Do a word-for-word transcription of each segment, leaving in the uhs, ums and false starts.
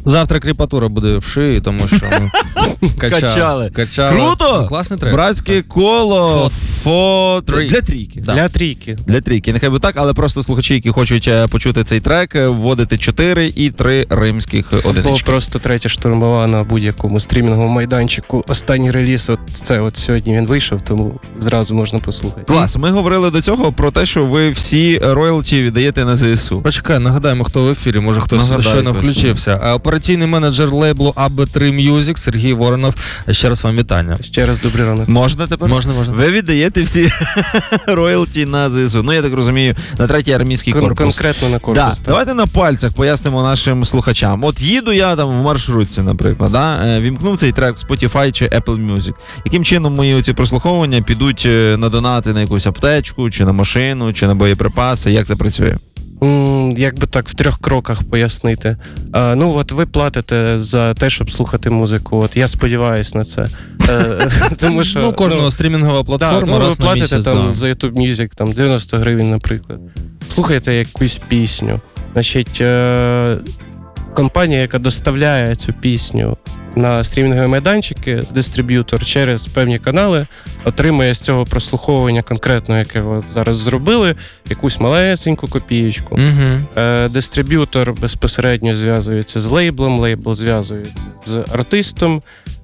Завтра кріпатура буде в шиї, тому що ми качали. Качали. Качали. Круто! Ну, класний трек. Братське коло. Фо... Трі. Для трійки. Да. Для трійки. Для трійки. Нехай би так, але просто слухачі, які хочуть е, почути цей трек, е, вводити чотири і три римських Або одинички. просто третя штурмова на будь-якому стрімінговому майданчику. Останній реліз, от це от сьогодні він вийшов, тому зразу можна послухати. Клас. Ми говорили до цього про те, що ви всі роялті віддаєте на ЗСУ. Почекай, нагадаємо, хто в ефірі, може хтось Нагадай, щойно точно. включився. А операційний менеджер лейблу ей бі три Music Сергій Воронов. Ще раз вам вітання. Ще раз добрий ранок. Можна тепер? Можна, можна. Ви віддаєте всі роялті на ЗСУ. Ну, я так розумію, на третій армійський Кон- корпус. конкретно на корпус. Да. так. Давайте на пальцях пояснимо нашим слухачам. От їду я там в маршрутці, наприклад, да? е, вімкнув цей трек в Spotify чи Apple Music. Яким чином мої оці прослуховування підуть е, на донати на якусь аптечку, чи на машину, чи на боєприпаси? Як це працює? М, Як би так в трьох кроках пояснити. А, ну от ви платите за те, щоб слухати музику. От я сподіваюся на це. Е, Тому що Ну, кожного стрімінгова да, платформа ну, ви раз на платите місяць. там да. за YouTube Music там дев'яносто гривень, наприклад. Слухайте якусь пісню. Значить, е, компанія, яка доставляє цю пісню на стрімінгові майданчики, дистриб'ютор через певні канали, отримує з цього прослуховування конкретно, яке ви зараз зробили, якусь малесеньку копієчку. Мгм. Е, Дистриб'ютор безпосередньо зв'язується з лейблом, лейбл зв'язується з артистом.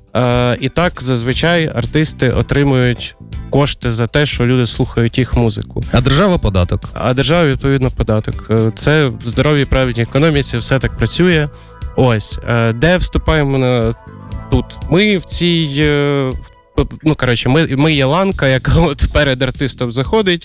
Е, І так зазвичай артисти отримують кошти за те, що люди слухають їх музику. А держава податок. А держава, відповідно, податок. Е, Це в здоровій правильній економіці, все так працює. Ось, е, де вступаємо на тут? Ми в цій. е, в- Ну, коротше, ми, ми є ланка, яка от перед артистом заходить.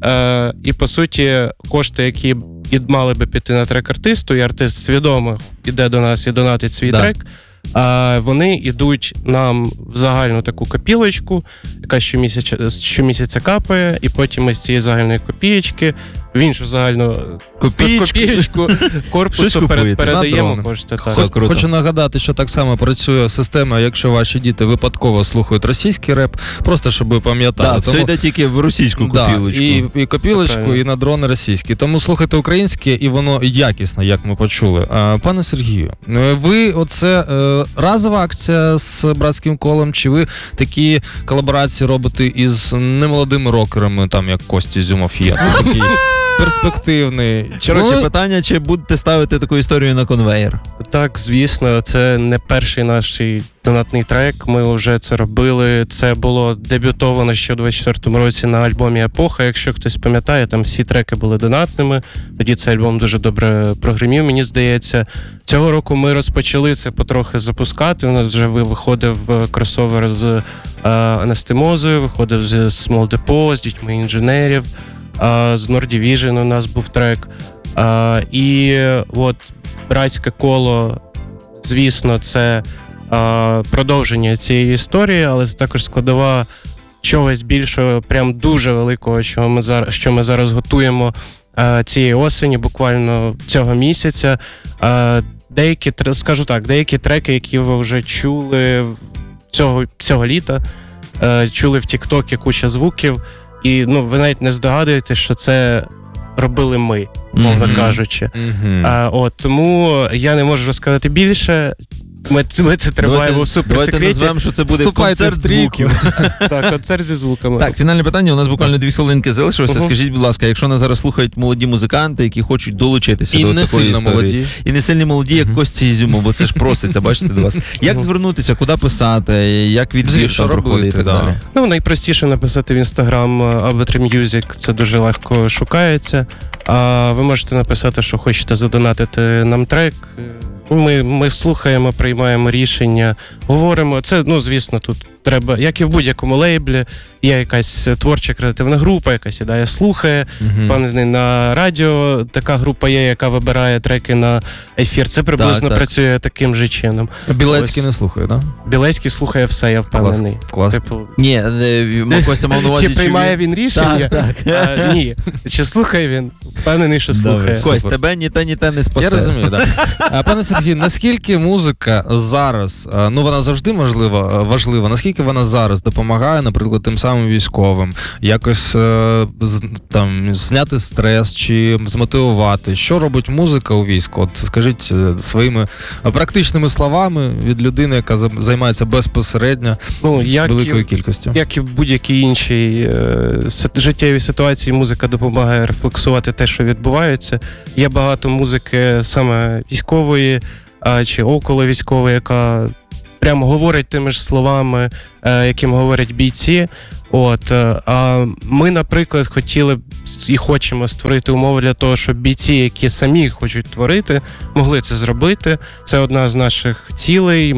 Е, і по суті, кошти, які і мали би піти на трек артисту, і артист свідомо іде до нас і донатить свій Да. трек. А вони йдуть нам в загальну таку копілочку, яка щомісяця, щомісяця капає, і потім ми з цієї загальної копієчки в іншу загальну Копієчку. копієчку Щось корпусу купуєте, перед, передаємо на дрон. кошти. Все Так. круто. Хочу нагадати, що так само працює система, якщо ваші діти випадково слухають російський реп, просто щоб ви пам'ятали. Так, все йде тільки в російську Да, копілочку. і, і копілочку, Правильно. і на дрони російські. Тому слухайте українське, і воно якісне, як ми почули. А, пане Сергію, ви оце е, разова акція з братським колом, чи ви такі колаборації робите із немолодими рокерами, там як Костя Зюмов є, ну, такий перспективний. Коротше, Ну, питання, чи будете ставити таку історію на конвейер? Так, звісно, це не перший наш донатний трек. Ми вже це робили. Це було дебютовано ще у двадцять четвертому році на альбомі Епоха. Якщо хтось пам'ятає, там всі треки були донатними. Тоді цей альбом дуже добре прогримів, мені здається. Цього року ми розпочали це потрохи запускати. У нас вже виходив кросовер з е, Анастемозою, виходив з Small Depot, з дітьми інженерів. А, з Nord Division у нас був трек. А, і от братське коло, звісно, це а, продовження цієї історії, але це також складова чогось більшого, прям дуже великого, що ми зараз, що ми зараз готуємо а, цієї осені, буквально цього місяця. А, деякі, скажу так, деякі треки, які ви вже чули цього, цього літа, а, чули в TikTok куча звуків, і ну, ви навіть не здогадуєтесь, що це робили ми, мовно Мгм. кажучи. мгм. А, от, тому я не можу розказати більше. Ми, ми це тримаємо Давайте- в суперсекреті. Давайте назвемо, що це буде Вступайте концерт в трійку. звуків. Так, концерт зі звуками. Так, фінальне питання. У нас буквально дві хвилинки залишилося. Мгм. Скажіть, будь ласка, якщо нас зараз слухають молоді музиканти, які хочуть долучитися І до не такої сильно історії. молоді. І не сильні молоді, як Мгм. Костя Ізюмов, бо це ж проситься, бачите, до вас. Як Мгм. звернутися, куди писати, як відбір Що там проходить і робити, так да. далі? Ну, найпростіше написати в інстаграм ей бі три Music, це дуже легко шукається. А ви можете написати, що хочете задонатити нам трек. Ми, ми слухаємо, приймаємо рішення, говоримо. Це, ну, звісно, тут треба, як і в будь-якому лейблі, є якась творча креативна група, яка сідає, слухає. Мгм. Впевнений, на радіо така група є, яка вибирає треки на ефір. Це приблизно Так, так. працює таким же чином. Білецький Ось. не слухає, так? Білецький слухає все, я впевнений. Клас. Типу, Ні, не, Костя мав на увазі, чи приймає він... він рішення? Так, А, ні. Чи слухає він? Впевнений, що слухає. Добре. Кость, тебе ні те, ні те не спасе. Я розумію, так. А, пане Сергій, наскільки музика зараз, а, ну вона завжди можлива, важлива, наскільки наскільки вона зараз допомагає, наприклад, тим самим військовим, якось е, з- там зняти стрес чи змотивувати? Що робить музика у війську? От скажіть е, своїми е, практичними словами від людини, яка за- займається безпосередньо Ну, як великою і, кількістю. як і в будь-якій іншій е, с- життєвій ситуації, музика допомагає рефлексувати те, що відбувається. Є багато музики саме військової а, чи около військової, яка прямо говорить тими ж словами, е, яким говорять бійці. От, е, а ми, наприклад, хотіли б і хочемо створити умови для того, щоб бійці, які самі хочуть творити, могли це зробити. Це одна з наших цілей.